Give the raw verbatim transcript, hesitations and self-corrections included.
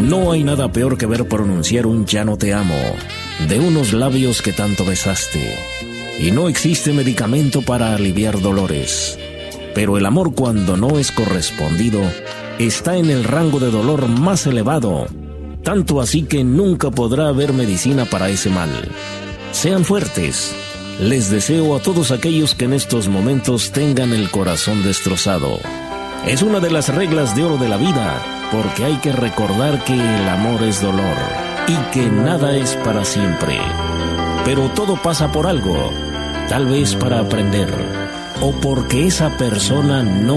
No hay nada peor que ver pronunciar un ya no te amo de unos labios que tanto besaste. Y no existe medicamento para aliviar dolores. Pero el amor, cuando no es correspondido, está en el rango de dolor más elevado, tanto así que nunca podrá haber medicina para ese mal. Sean fuertes. Les deseo a todos aquellos que en estos momentos tengan el corazón destrozado. Es una de las reglas de oro de la vida, porque hay que recordar que el amor es dolor y que nada es para siempre. Pero todo pasa por algo, tal vez para aprender, o porque esa persona no